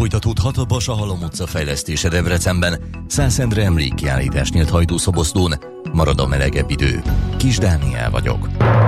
folytatódhat a Basa-Halom utca fejlesztése Debrecenben. Szászendre emlékkiállítás nyílt Hajdúszoboszlón. Marad a melegebb idő. Kis Dániel vagyok.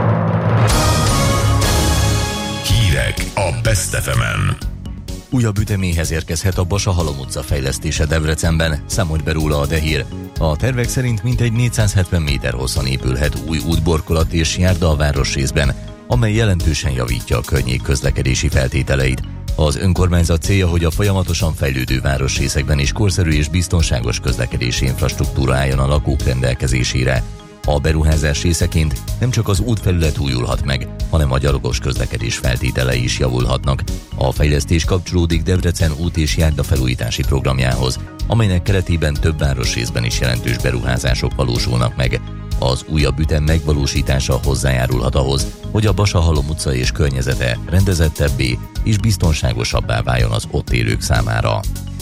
Hírek a Best FM-en. Újabb üteméhez érkezhet a Basa-Halom utca fejlesztése Debrecenben, számolt be róla a Dehír. A tervek szerint mintegy 470 méter hosszan épülhet új útborkolat és járda a városrészben, amely jelentősen javítja a környék közlekedési feltételeit. Az önkormányzat célja, hogy a folyamatosan fejlődő városrészekben is korszerű és biztonságos közlekedési infrastruktúra álljon a lakók rendelkezésére. A beruházás részeként nem csak az útfelület újulhat meg, hanem a gyalogos közlekedés feltételei is javulhatnak. A fejlesztés kapcsolódik Debrecen út- és járdafelújítási programjához, amelynek keretében több városrészben is jelentős beruházások valósulnak meg. Az újabb ütem megvalósítása hozzájárulhat ahhoz, hogy a Basa-Halom utca és környezete rendezettebbé és biztonságosabbá váljon az ott élők számára.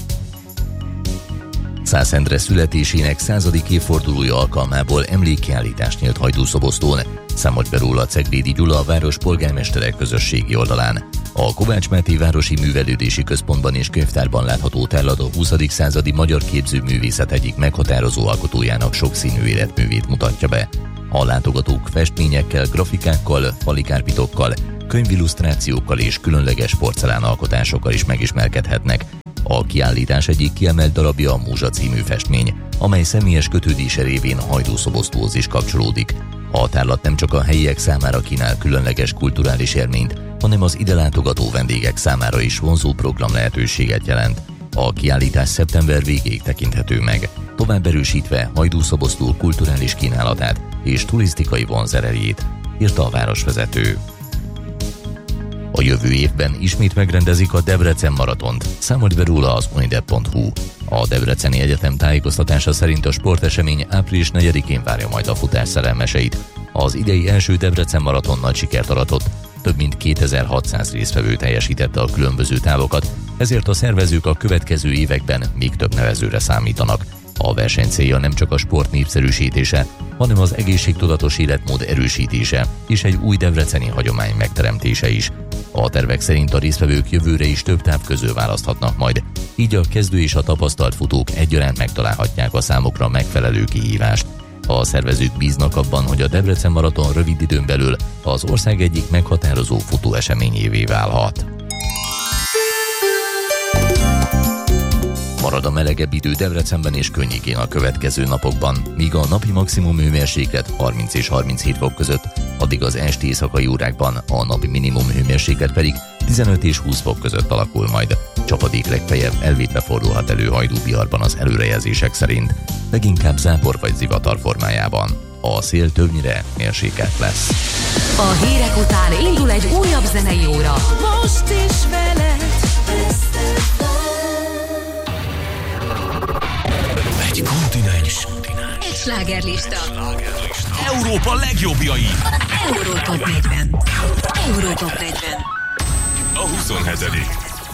Szászendre születésének 100. évfordulója alkalmából emlékkiállítás nyílt Hajdúszoboszlón, számolt be róla Ceglédi Gyula, a város polgármesterek közösségi oldalán. A Kovács Máté Városi Művelődési Központban és könyvtárban látható tárlat a 20. századi magyar képzőművészet egyik meghatározó alkotójának sokszínű életművét mutatja be. A látogatók festményekkel, grafikákkal, falikárpitokkal, könyvillusztrációkkal és különleges porcelánalkotásokkal is megismerkedhetnek. A kiállítás egyik kiemelt darabja a Múzsa című festmény, amely személyes kötődése révén Hajdúszoboszlóhoz is kapcsolódik. A tárlat nem csak a helyiek számára kínál különleges kulturális élményt, hanem az ide látogató vendégek számára is vonzó program lehetőséget jelent. A kiállítás szeptember végéig tekinthető meg, tovább erősítve Hajdúszoboszló kulturális kínálatát és turisztikai vonzerejét, írta a városvezető. A jövő évben ismét megrendezik a Debrecen maratont, számolt be róla az unidep.hu. A Debreceni Egyetem tájékoztatása szerint a sportesemény április 4-én várja majd a futás szerelmeseit. Az idei első Debrecen maraton nagy sikert aratott, több mint 2600 résztvevő teljesítette a különböző távokat, ezért a szervezők a következő években még több nevezőre számítanak. A verseny célja nem csak a sport népszerűsítése, hanem az egészségtudatos életmód erősítése és egy új debreceni hagyomány megteremtése is. A tervek szerint a résztvevők jövőre is több táv közül választhatnak majd, így a kezdő és a tapasztalt futók egyaránt megtalálhatják a számukra megfelelő kihívást. A szervezők bíznak abban, hogy a Debrecen maraton rövid időn belül az ország egyik meghatározó futóeseményévé válhat. Marad a melegebb idő Debrecenben és környékén a következő napokban, míg a napi maximum hőmérséklet 30 és 37 fok között, addig az esti éjszakai órákban a napi minimum hőmérséklet pedig 15 és 20 fok között alakul majd. Csapadék legfeljebb elvétve fordulhat elő Hajdú-Biharban az előrejelzések szerint, leginkább zápor vagy zivatar formájában. A szél többnyire mérsékelt lesz. A hírek után indul egy újabb zenei óra. Most is veled. Egy kontinens. Egy slágerlista. Európa legjobbjai. Európa 40. Európa 40. A 27.